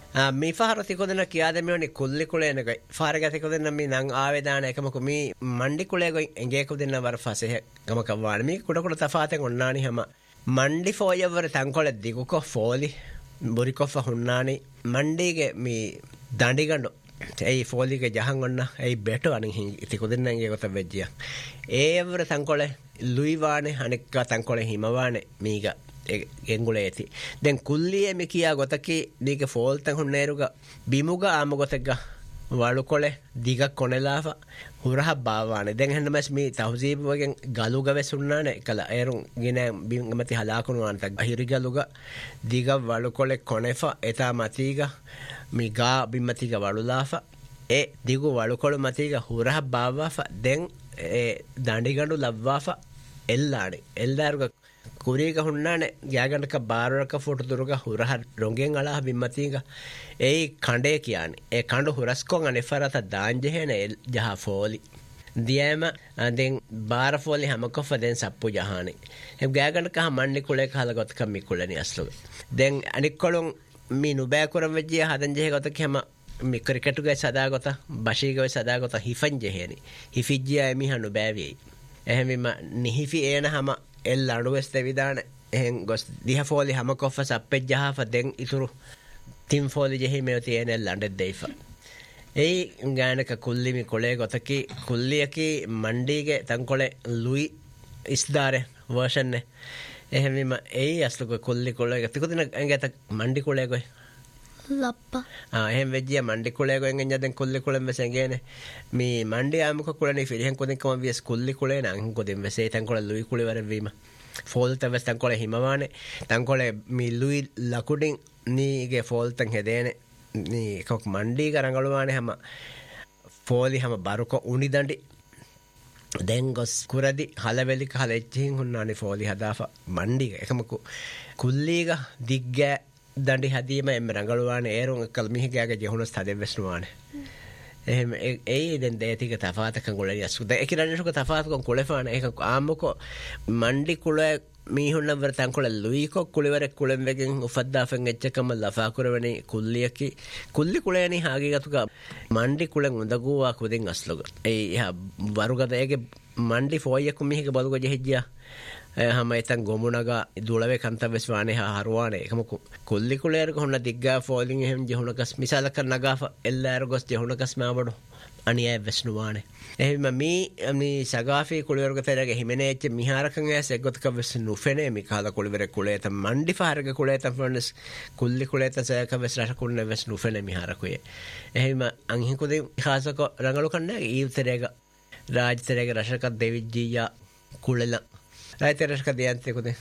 මේ ෆහරතිකොදන කියාදෙමවනි කුල්ලි කුලේනක ෆාරගතිකොදන මේ නං ආවේදාන එකමකු මේ මණ්ඩි කුලේගොයි එංගේකුදෙන්න වර ෆසෙහ ගමකවාන මේ කුඩකුඩ තෆාතෙන් ඔන්නානි හැම මණ්ඩි ෆෝයවර තංකොල දිගුකො ෆෝලි බොරිකොෆ හුන්නානි මණ්ඩිගේ මේ දඬිගඬු ඒ ෆෝලිගේ ජහන් ඔන්න ඒ බෙටෝ අනින් ඉතිකොදෙන්නගේ ගොත වෙජ්ජිය ඒවර තංකොලේ ලුයිවානේ අනෙක්ක තංකොලේ හිමවානේ මීග ಎಂಗುಳೇತಿ ದೆನ್ ಕುಲ್ಲಿಯೆ ಮಿಕಿಯಾ ಗೊತಕಿ ದೀಗೆ ಫೋಲ್ತಂ ಹುನ್ನೇರುಗ ಬಿಮುಗ ಆಮ ಗೊತೆಗ್ಗ ವಾಳುಕೊಳೆ ದಿಗ ಕೊನೆಲಾಫ ಹುರಹ ಬಾವಾನೆ ದೆನ್ ಹೆನ್ನಮಸ್ ಮಿ ತಹಜೀಬ್ ವಗೆನ್ ಗಲುಗವೆ ಸುನ್ನಾನೆ ಕಲ ಏರು ಗಿನೆ ಬಿಂಗಮತಿ ಹಲಾಕುನು ಅಂತ ಹಿರಿಗಲುಗ ದಿಗ ವಾಳುಕೊಳೆ ಕೊನೆಫ ಎತಾ ಮತಿಗ ಮಿ ಗಾ ಬಿಮ್ಮತಿಗ ವಾಳುಲಾಫ ಎ ದಿಗು ವಾಳುಕೊಳು ಮತಿಗ ಹುರಹ ಬಾವಾಫ ದೆನ್ ಎ ದಂಡಿಗಂಡು ಲವ್ವಾಫ ಎಲ್ಲಾಣಿ ಎಲ್ಲಾರುಗ ಕುರಿಗ ಹುಣ್ಣಾನೆ ಗ್ಯಾಗಂಡಕ ಬಾರಕ ಫೋಟೋ ದುರುಗ ಹುರಹ ರೊಂಗೆನ್ ಅಳಹ ಬಿಮ್ಮತಿಗ ಏಯ್ ಖಂಡೇ ಕಿಯಾನಿ ಏ ಖಂಡು ಹುರಸ್ಕೊಂ ಅನೆಫರತ ದಾಂಜೆಹೆನೆ ಜಹ ಫೋಲಿ ದಿಯಮ ದೆನ್ ಬಾರ ಫೋಲಿ ಹಮಕೊಫ ದೆನ್ ಸಪ್ಪು ಜಹಾನಿ ಎ ಗ್ಯಾಗಂಡಕ ಮಣ್ಣಿ ಕುಳೆ ಕಾಲ ಗೊತಕ ಮಿ ಕುಳೆನಿ ಅಸ್ಲು ದೆನ್ ಅನಿಕ್ಕೊಳುಂ ಮಿ ನುಬෑ ಕುರಂ ವೆಜ್ಜಿಯ ಹದನ್ ಜೆಹ ಗೊತಕ ಹೆಮ ಮಿ ಕ್ರಿಕೆಟುಗೆ ಸದಾ ಗೊತ ಬಶೀಗೆ ಸದಾ ಗೊತ ಹಿಫನ್ ಜೆಹೆನಿ ಹಿಫಿಜ್ಜಿಯ ಮಿ ಹನು ಬෑವಿ එහෙම නිහිෆි ඒන හැම එල් අඩුවෙස් දෙවිදාන එහෙන් ගොස් දිහ ෆෝලි හැම කොෆ සප්පෙජ් ජහාෆ දෙන් ඉතුරු තින් ෆෝලි ජෙහි මෙව තියෙන ලඬ දෙයිෆා ඒ ගානක කුල්ලිමි කොලේ ගොතකි කුල්ලියකි මණ්ඩීගේ තංකොලේ ලුයි ඉස්දාරේ වර්ෂන් නේ එහෙම ඒ අස්ලුක කුල්ලි කොලේ තිකුදින ඇඟත මණ්ඩි කොලේ ගොයි ලප්පා එහෙම වෙජ්ජිය මණ්ඩි කොලේ ගොෙන් එඤ්ඤදෙන් කුල්ලි කොලෙන් වෙසෙන්ගේනේ මේ මණ්ඩි ආමක කොලනේ ෆිරිහෙන් කොදෙන් කම විස් කුල්ලි කොලේ නං කොදෙන් වෙසේ තන් කොල ලුයි කොලේ වර වීම ෆෝල් තවස් තන් කොලේ හිමවානේ තන් කොලේ මේ ලුයි ලකුඩින් නීගේ ෆෝල් තන් හෙදේනේ නී කොක් මණ්ඩි කරංගලවානේ හැම ෆෝලි හැම බරුක උනි දඬි දැන් ගොස් කුරදි හලවෙලික හලෙච්චින් හුන්නානේ ෆෝලි හදාෆ මණ්ඩි එකමකු කුල්ලීග දිග්ගෑ දඬි හදීම එම් රංගලවානේ ඒරුන් එකල් මිහිගාගේ ජෙහුනස් හදෙවස්නුවානේ එහෙම ඒ දැන් දේතික තෆාතකන් ගොලරිය සුද ඒකිරන්නේක තෆාතකන් කොලෙෆානේ ඒක ආම්මකෝ මණ්ඩි කුලේ මීහුන්නවර තන් කොල ලුයිකෝ කුලිවර කුලෙන් වෙගෙන් උෆද්දාෆෙන් එච්චකම ලෆා කරවනේ කුල්ලියකි කුල්ලි කුලේනි හාගීගතුක මණ්ඩි කුලෙන් උඳගුවා කුදින් අස්ලොග ඒ යා වරුගද ඒගේ මණ්ඩි ෆෝයකු මිහිග බලුග ජෙහිජ්ජා හැම එතන් ගොමුණගා දුලවේ කන්තවස් වානේ හරුවානේ එකම කුල්ලි කුලේර කොහොන්න දිග්ගා ෆෝලින් එහෙම ජෙහුණකස් මිසලක නගාෆ එල්ලාර ගොස් ජෙහුණකස් මාවඩු අනිය වෙස්නුවානේ එහෙම මේ සගාෆී කුලිවරක තේරගේ හිමනේච්ච මිහාරකන් ඇස් එක්ගොතක වෙස් නුෆෙනේ මිකාල කුලිවර කුලේත මණ්ඩි ෆාරක කුලේත ෆොන්නස් කුල්ලි කුලේත සයක වෙස් රට කුන්න වෙස් නුෆෙනේ මිහාරකුයේ එහෙම අංහි කුදේ ખાසක රංගලු කන්නේ ඊතරේක රාජතරේක රශක දෙවිජ්ජියා කුලල රාජතරේක දියන්තේ කුදේ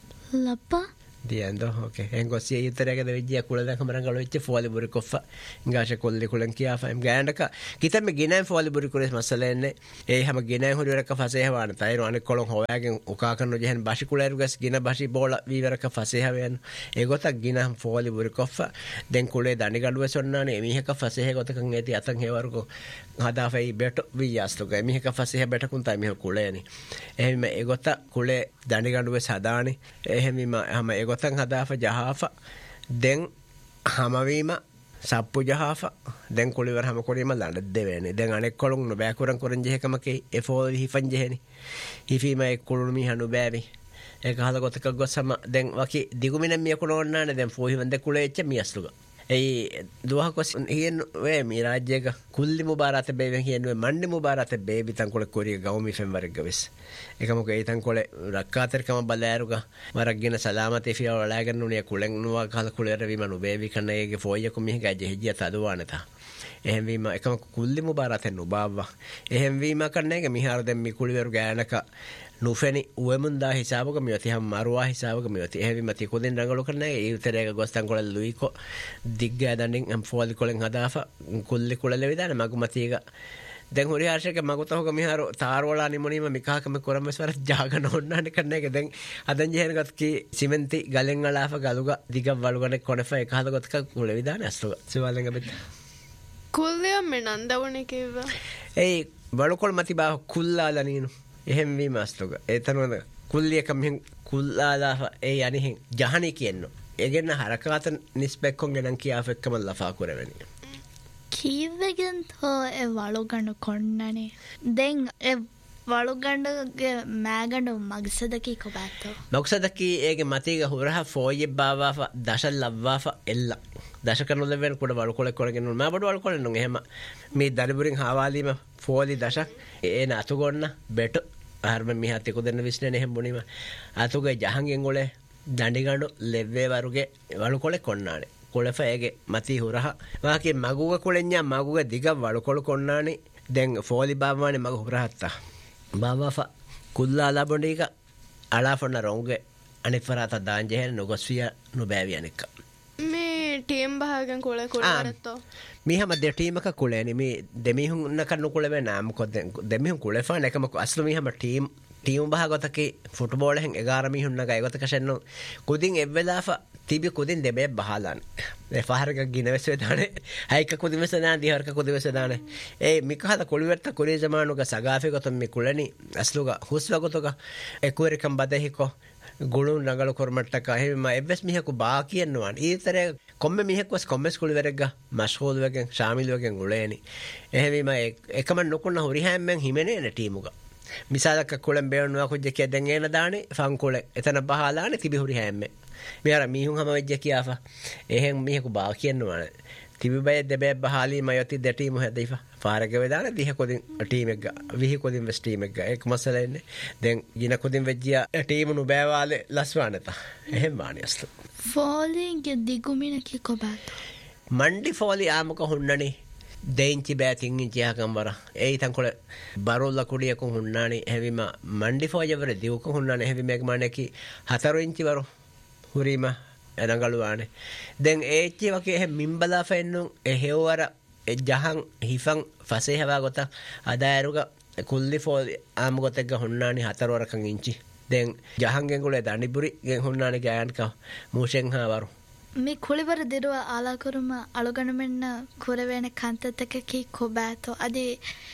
ලප්පා diendo okay engo si yitere de vejja kulada kamarangalo ichi foli buri koffa ngasha kolli kulan kiya fa em gaandaka kitame ginen foli buri kules masalenne e hama ginen hori weraka fase hawana tayro anek kolon hoyagen uka kanno jehen bashi kuleru gas gina bashi bola vi weraka fase hawen e gota gina foli buri koffa den kule dani gaduwe sonnane emiheka fase he gota kan eti atan he waruko hada fei beto vi yasto ga emiheka fase he beta kun tay mi kuleni ehme e gota kule dani gaduwe sadani ehme hama e tan hadafa jahafa den hamawima sappu jahafa den kuliwar hama kurima landa devene den anek kolung no ba kuran kuran jehekamake e foli hifan jeheni hifima e kulumi hanu babi e kahala gotka gosama den waki digumina mi kunonna den fo hivande kuleche mi asluga ei duha kos hien we mi rajyega kulli mubarat beben hien we mandi mubarat bebi tan kole kori gawmi fem warga wes ekamuko ei tan kole rakkater kama balaruga maragina salamati fi wala gannu ne kulen nuwa kala kulera wi manu bebi kanege foye ko mi gaje hejia taduwanata ehem wima ekamuko kulli mubarat nu bawa ehem wima kanege mi har dem mi kuliveru ganaka nufeni uemunda hisabuga mioti ham marwa hisabuga mioti ehevi mati kudin rangalo karne e uterega gostan kola luiko digga danding am foli kolen hadafa kulli kulale vidana magumatiga den hori harshake maguta hoga miharo tarwala nimonima mikaka me korameswar jaga nonnane kannege den adan jehen gatki simenti galen alafa galuga diga walugane konefa ekahada gotka kule vidana astuga siwalenga bet kulliya me nandawani kiwa ei walukol mati ba kullala ninu එහෙම වීම අස්ලුග ඒතනවද කුල්ලිය කම් හින් කුල්ලාලා ඒ යන්නේ ජහනේ කියන්නෝ එගෙන හරකාත නිස්බෙක්කොන් ගෙනන් කියාෆෙක්කම ලෆා කරවෙනි කීවගෙන් තෝ ඒ වලුගණ්ඩ කොන්නනේ දෙන් ඒ වලුගණ්ඩගේ මෑගණ්ඩ මගසදකී කොබැත්තෝ මක්සදකී ඒගේ මතීග හුරහ ෆෝයෙ බාවාෆ දශල් ලබ්වාෆ එල්ල දශකනුලවෙන් කුඩ වලකොල කොරගෙන මා බඩ වලකොලෙන්නු එහෙම මේ දරිබුරින් හාවාලීම ෆෝලි දශක් ඒන අතුගොන්න බෙට ආර්ම මිහත් එකො දෙන්න විශ්නේන එහෙම බුනීම අතුගේ ජහන්ගෙන් ගොලේ දණ්ඩිගණ්ඩු ලෙව්වේ වරුගේ වලකොලෙ කොන්නානේ කොළෙෆ ඒගේ මතී හුරහ වාගේ මගුග කොළෙන්ඥා මගුග දිග වලකොල කොන්නානේ දැන් ෆෝලි බාවානේ මග හුරහත්තා බාවාෆ කුල්ලා ලබොඩීක අලාෆොන්න රොංගේ අනිෆරාත දාංජෙහෙන නොගොස්විය නොබෑවියනෙක්ක මේ ටීම් බහගෙන් කොල කොළරත්තෝ මීහම දෙටීමක කුලේනි මේ දෙමිහුන්න කන්නු කුලවේ නාම කොත් දෙමිහුන් කුලෙෆා නැකම අස්ලු මීහම ටීම් බහගොතකි ෆුට්බෝල් එහෙන් 11 මිහුන්නක ඒගොතක ෂෙන්නු කුදින් එව්වෙලාෆ තිබි කුදින් දෙබේ බහලාන ඒ ෆහරක ගිනවස් වෙදානේ හයික කුදින් වෙසදාන දිහරක කුදින් වෙසදානේ ඒ මිකහද කොලිවර්ත කොරේ ජමානුක සගාෆේ ගොතම් මේ කුලනි අස්ලුග හුස්වගොතක එකුවරකම් බදෙහිකෝ ගුණු නගල කොරමට්ටක එහෙම එවස් මිහකු බා කියනවාන ඊතරේ කොම්මෙ මිහක්වස් කොම්මස් කුලිවරක මෂ්හූල් වගෙන් ශාමිල් වගෙන් උලේනි එහෙම එකම නොකුණ හොරි හැම්මෙන් හිමනේ න ටීමුක මිසාලක කුලම් බේනුවා කුජ්ජ කිය දැන් එන දානේ ෆංකුල එතන බහලානේ තිබි හොරි හැම්මේ මෙයාර මිහුන් හැම වෙජ්ජ කියාෆා එහෙන් මිහකු බා කියනවා තිබි බය දෙබේ බහාලී මයති දෙටීම හැදීෆා ෆාරක වේදාන දිහ කොදින් ටීම් එක විහි කොදින් වෙස් ටීම් එක ඒක මසල ඉන්නේ දැන් ගින කොදින් වෙජ්ජියා ටීම් නු බෑවාලේ ලස්වානත එහෙන් වානියස්තු ෆෝලිගේ දිගුමින කි කොබාත මණ්ඩි ෆෝලි ආමක හුන්නනේ දෙයින්චි බෑතින් ඉංචියාකම් වර ඒ තංකොල බරොල්ල කුඩියක හුන්නානි හැවිම මණ්ඩි ෆෝජවර දිවක හුන්නානේ හැවි මේක මානකි 4 ඉංචි වර හුරීම එනගලුවානේ දැන් ඒච්චි වගේ එහෙ මිම්බලා ෆෙන්නු එහෙවර ජහන් හිෆන් ෆසේ හවා ගොත අදායරුග කුල්ලි ෆෝල් ආම ගොතක හොන්නානි 4 වරකන් ඉංචි දැන් ජහන්ගෙන් ගොලේ දණිබුරි ගෙන් හොන්නානි ගෑන්ක මූෂෙන් හාවරු මේ කුලිවර දිරුව ආලාකුරුම අලුගණමෙන්න කුරවේන කන්තත්තක කී කොබෑතෝ අදී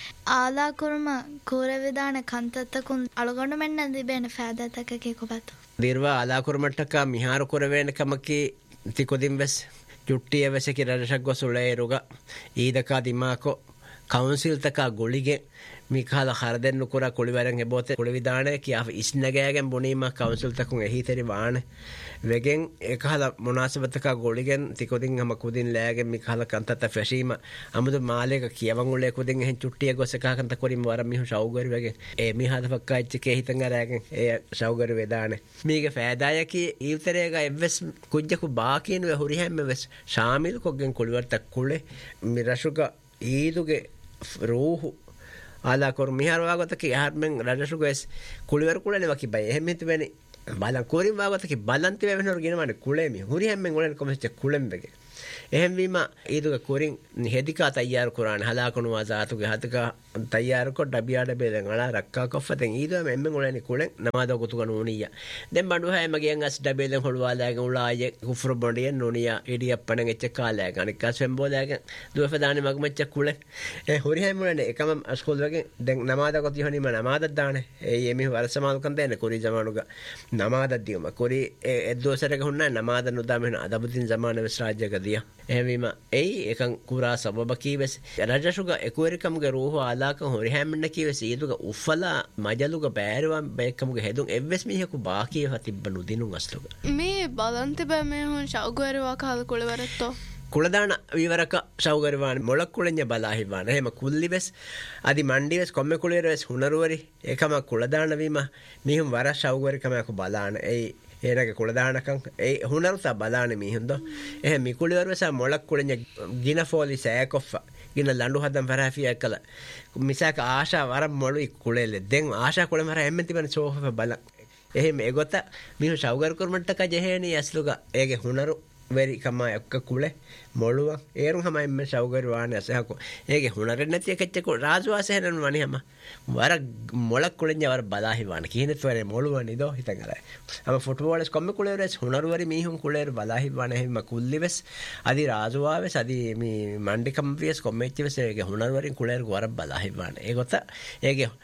ආලාකුරුම කුරවිදාන කන්තත්තකුන් අලුගණමෙන්න දිබේන ෆෑදතක කී කොබෑතෝ දිරුව ආලාකුරුමට්ටක මිහාරු කුරවේන කමකි තිකොදින් වෙස් චුට්ටිය වෙසකි රදශක් ගොසුලේ රුග ඊදකා දිමාකෝ කවුන්සිල් තකා ගොලිගේ මිකාල හරදෙන්නු කුරා කුලිවරන් හෙබෝතේ කුලිවිදානේ කියා ඉස්නගෑගෙන් බොනීම කවුන්සිල් තකුන් එහිතරි වානේ වෙගෙන් එකහල මොනාසබතක ගොලිගෙන් තිකොදින් හම කුදින් ලෑගෙන් මිකාල කන්තත ෆැෂීම අමුද මාලේක කියවන් උලේ කුදින් එහෙන් චුට්ටිය ගොසකා කන්ත කොරිම වර මිහු ෂවුගරි වෙගෙන් ඒ මිහාද පක්කාච්චකේ හිතන් අරගෙන ඒ ෂවුගරි වේදානේ මීගේ ෆෑදායකී ඊතරේක එවස් කුජ්ජකු බාකින වේ හොරි හැම්ම වෙස් ශාමිල් කොගෙන් කුලිවර්ත කුලේ මිරෂුක ඊදුගේ රෝහු ආලා කර මිහාරවා ගොතක යහර්මෙන් රජසුගස් කුලිවර කුලනේ වකි බයි එහෙම හිතවෙනි බලන් කොරින් වාගතක බලන්ති වෙනවර ගෙනවනේ කුලේමි හුරි හැම්මෙන් ඔලෙන් කොමෙච්ච කුලෙම් බෙගේ එහෙම වීම ඊදුක කොරින් හෙදිකා තයාර කුරාන හලාකණු වාසාතුගේ හතක තයාර කොට ඩබියාඩ බෙලෙන් අලා රක්කා කොෆතෙන් ඊදුම එම්මෙන් ඔලෙන් කුලෙන් නමාද කොතුක නෝනිය දැන් බඩු හැම ගියන් අස් ඩබෙලෙන් හොල්වාලාගෙන උලායේ කුෆර බොඩිය නෝනිය ඉඩියප්පණන් එච්ච කාලයක අනික සෙම්බෝදාගෙන දුවෆ දාන්නේ මගමච්ච කුලේ ඒ හොරි හැම ඔලෙන් එකම අස්කෝල් වගේ දැන් නමාද කොති හොනිම නමාද දාන්නේ ඒ එමි වරසමාල්කම් දෙන්නේ කොරි ජමානුග නමාද දියම කොරි එද්දෝසරක හොන්න නමාද නුදාමෙන අදබුදින් ජමාන වෙස් රාජ්‍යක දියා එහෙම එයි එකන් කුරා සබබ කීවස් රජසුග එකුවරිකම්ගේ රෝහ ආලාකම් හොරි හැමන්න කීවස් ඊදුක උෆලා මජලුග බෑරවම් බේකමුගේ හෙදුන් එවස් මිහකු බාකී හතිබ්බනු දිනුන් අස්ලුග මේ බලන්ති බෑ මේ හොන් ෂවුගරවා කාල කුලවරත්තෝ කුලදාන විවරක ෂවුගරවාන මොලක් කුලඤ්ඤ බලාහිවාන එහෙම කුල්ලිවස් අදි මණ්ඩිවස් කොම්මෙ කුලේරවස් හුනරුවරි එකම කුලදාන වීම මිහුම් වර ෂවුගරකමක බලාන එයි ඒනගේ කුලදානකම් ඒ හුනරුතා බලානේ මිහුන්දෝ එහෙ මිකුලිවරවස මොලක් කුලඤ්ඤ ගින ෆෝලි සෑකොෆ ගින ලඬු හදම් පරාෆිය කල මිසක ආශා වර මොළු කුලෙල දෙන් ආශා කුලම හර එම්මෙන් තිබෙන සෝෆ බල එහෙම ඒගොත මිහු ෂවුගර කුර්මට්ටක ජෙහෙනි ඇස්ලුග ඒගේ හුනරු වෙරි කම එක්ක කුලේ මොළුව ඒරුම් හැම එම්ම ෂවුගර වානේ අසහකෝ ඒගේ හුනර නැති එකච්ච රාජවාසයෙන් වනේ හැම වර මොලක් කුලඤ්ඤ වර බලාහි වාන කීනෙත් වරේ මොළුව නිදෝ හිතන් අර අම ෆුට්බෝලස් කොම්මෙ කුලේරස් හුනරු වරි මිහුන් කුලේර බලාහි වාන හැම කුල්ලිවස් අදි රාජවාවස් අදි මේ මණ්ඩිකම් වියස් කොම්මෙච්චවස් ඒගේ හුනරු වරින් කුලේර වර බලාහි වාන ඒගොත ඒගේ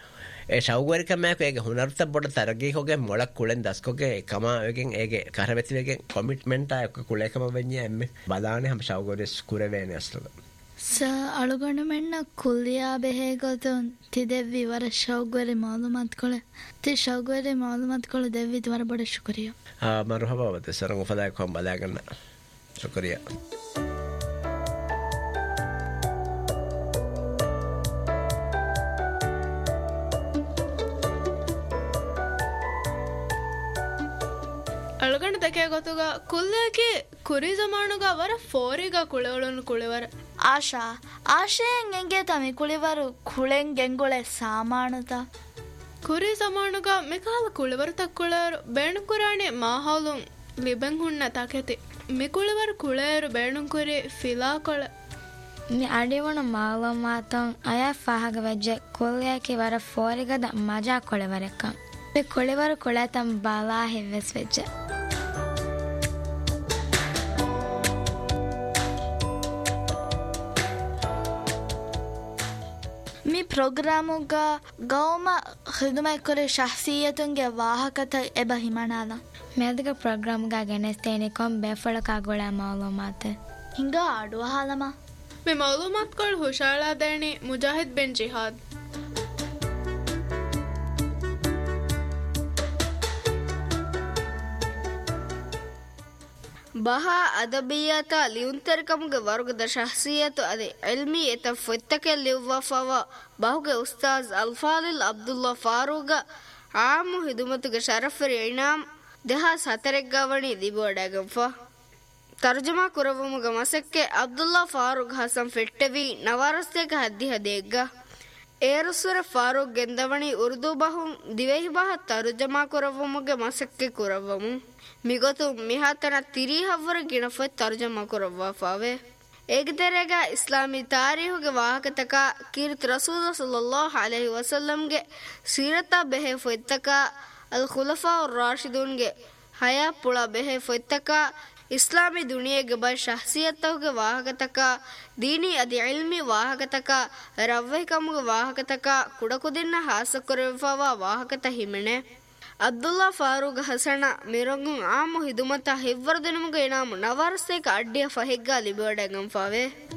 ඒ ශෞගරිකමෑක ඒගේ හුනර්ත බොඩ තරගීකොගේ මොලක් කුලෙන් දස්කොගේ කමාවකින් ඒගේ කරවෙතිවගෙන් කොමිට්මෙන්ට් අය කුලේකම වෙන්නේ එම්මෙ බදානේ හැම ශෞගරිස් කුරවේනේ අස්ලක ಅಳುಗಣಮೆಣ್ಣ ಕುಲ್ಲಿಯಾ ಬೆಹೇಗೊತುನ್ ತಿ ದೆವ್ವಿ ವರ ಶೌಗ್ವರಿ ಮಾಲೂಮಾತ್ಕೊಳೆ ತಿ ಶೌಗ್ವರಿ ಮಾಲೂಮಾತ್ಕೊಳೆ ದೆವ್ವಿದ್ ವರ ಬಡ ಶುಕ್ರಿಯ ಮರುಹಬ ಅವತ್ತೆ ಸರಂಗು ಫದಾಯ ಕೊಂ ಬದಾಗನ್ನ ಶುಕ್ರಿಯ ಅಳುಗಣ ತಕೆ ಗೊತ್ತುಗ ಕುಲ್ಲೇಕಿ ಕುರಿ ಜಮಾನುಗ ವರ ಫೋರಿಗ ಕುಳೆವಳನ್ನು ಕುಳೆವರ ಆಶೆಯಂ ಎಂಗೆ ತಮಿ ಕುಳಿವರು ಕುಳೆಂ ಗೆಂಗುಳೆ ಸಾಮಾನುತ ಕುರಿ ಜಮಾನುಗ ಮಿಕಾಲ ಕುಳೆವರು ತಕ್ಕುಳರು ಬೇಣು ಕುರಾಣಿ ಮಾಹೌಲು ಲಿಬೆಂ ಹುಣ್ಣ ತಕೆತಿ ಮಿಕುಳೆವರು ಕುಳೆಯರು ಬೇಣು ಕುರಿ ಫಿಲಾ ಕೊಳೆ ಮಿ ಅಡಿವಣ ಮಾಲೂಮಾತಂ ಅಯ ಫಾಹಗ ವೆಜ್ಜೆ ಕುಲ್ಲೇಕಿ ವರ ಫೋರಿಗದ ಮಜಾ ಕೊಳೆವರೆಕ್ಕ ಮಿ ಕುಳೆವರು ಕುಳೆತಂ ಬಾಲಾ ಹೆವ್ವೆಸ್ ವೆಜ್ಜೆ ಮಿ ಪ್ರೋಗ್ರಾಮುಗ ಗೌಮ ಖಿದಮೈ ಕೊರೆ ಶಖ್ಸಿಯತುಂಗೆ ವಾಹಕತ ಎಬ ಹಿಮನಾಲ ಮೇದಗ ಪ್ರೋಗ್ರಾಮುಗ ಗೆನೆಸ್ತೇನೆ ಕೊಂ ಬೆಫಳಕ ಗೊಳ ಮಾಲೂಮಾತೆ ಹಿಂಗ ಆಡುವ ಹಾಲಮ ಮಿ ಮಾಲೂಮಾತ್ಗಳು ಹುಷಾಳಾದೇಣಿ ಮುಜಾಹಿದ್ ಬಿನ್ ಜಿಹಾದ್ ಬಹಾ ಅದಬಿಯತ ಲಿಯುಂತರಿಕಮುಗೆ ವರ್ಗದ ಶಖ್ಸಿಯತು ಅದೆ ಇಲ್ಮಿ ಎತ ಫೊತ್ತಕೆ ಲಿವ್ವಫವ ಬಹುಗೆ ಉಸ್ತಾಜ್ ಅಲ್ಫಾಲಿಲ್ ಅಬ್ದುಲ್ಲಾ ಫಾರೂಗ ಆಮು ಹಿದುಮತುಗೆ ಶರಫರಿ ಇನಾಮ್ ದೆಹಾಸ್ ಹತರೆಗ್ಗವಣಿ ದಿಬೋಡಗಂಫ ತರ್ಜಮಾ ಕುರವಮುಗ ಮಸಕ್ಕೆ ಅಬ್ದುಲ್ಲಾ ಫಾರೂಕ್ ಹಸನ್ ಫೆಟ್ಟವಿ ನವಾರಸ್ತೆಗ ಹದ್ದಿ ಹದೇಗ್ಗ ಏರುಸುರ ಫಾರೂಕ್ ಗೆಂದವಣಿ ಉರ್ದು ಬಹುಂ ದಿವೆಹಿ ಬಹ ತರ್ಜಮಾ ಕುರವಮುಗೆ ಮಸಕ್ಕೆ ಕುರವಮು ಮಿಗೊತು ಮಿಹಾತನ ತಿರಿಹವ್ವರ ಗಿಣಫ ತರ್ಜಮಾ ಕುರವ್ವಾಫಾವೆ ಏಗದೆರೆಗ ಇಸ್ಲಾಮಿ ತಾರೀಹುಗೆ ವಾಹಕತಕ ಕೀರ್ತ್ ರಸೂಲ ಸಲ್ಲಲ್ಲಾಹು ಅಲೈಹಿ ವಸಲ್ಲಂಗೆ ಸೀರತ ಬೆಹೆ ಫೊಯ್ತಕ ಅಲ್ ಖುಲಫಾ ರಾಶಿದೂನ್ಗೆ ಹಯಾ ಪುಳ ಬೆಹೆ ಫೊಯ್ತಕ ಇಸ್ಲಾಮಿ ದುನಿಯೆಗೆ ಬ ಶಖ್ಸಿಯತ್ತವುಗೆ ವಾಹಕತಕ ದೀನಿ ಅದಿ ಇಲ್ಮಿ ವಾಹಕತಕ ರವ್ವಹಿಕಮುಗೆ ವಾಹಕತಕ ಕುಡಕುದಿನ್ನ ಹಾಸಕುರವಿಫಾವ ವಾಹಕತ ಹಿಮೆಣೆ ಅಬ್ದುಲ್ಲಾ ಫಾರೂಕ್ ಹಸಣ ಮಿರಂಗುಂ ಆಮು ಹಿದುಮತ ಹಿವ್ವರದಿನಮುಗೆ ಇನಾಮು ನವಾರಸ್ತೆಕ ಅಡ್ಡಿಯ ಫಹಿಗ್ಗಾ ಲಿಬೋಡೆಗಂ ಫಾವೆ